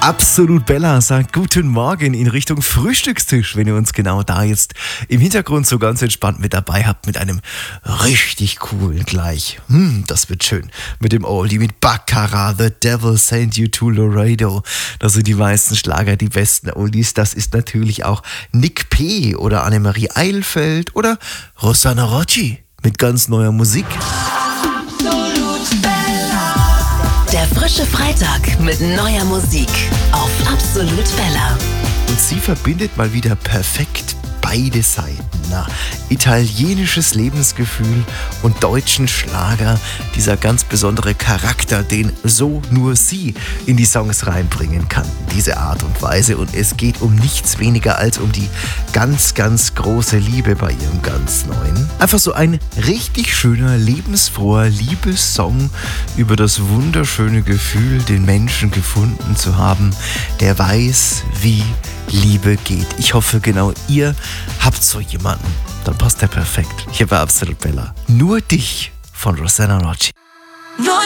Absolut Bella sagt guten Morgen in Richtung Frühstückstisch, wenn ihr uns genau da jetzt im Hintergrund so ganz entspannt mit dabei habt, mit einem richtig coolen gleich. Das wird schön. Mit dem Oldie, mit Baccarat, The Devil Sent You to Laredo. Das sind die meisten Schlager, die besten Oldies. Das ist natürlich auch Nick P. oder Annemarie Eilfeld oder Rosanna Rocci mit ganz neuer Musik. Der frische Freitag mit neuer Musik auf Absolut Bella. Und sie verbindet mal wieder perfekt beide Seiten. Italienisches Lebensgefühl und deutschen Schlager. Dieser ganz besondere Charakter, den so nur sie in die Songs reinbringen kann. Diese Art und Weise. Und es geht um nichts weniger als um die ganz, ganz große Liebe bei ihrem ganz neuen. Einfach so ein richtig schöner, lebensfroher Liebessong über das wunderschöne Gefühl, den Menschen gefunden zu haben, der weiß, wie Liebe geht. Ich hoffe, genau ihr habt so jemanden. Dann passt der perfekt. Hier bei Absolut Bella. Nur dich von Rosanna Rocci.